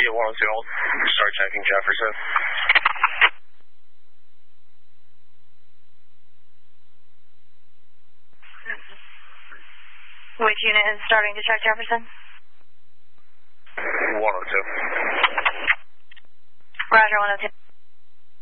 102 hold. Start checking Jefferson. Which unit is starting to check Jefferson? 102. Roger, 102.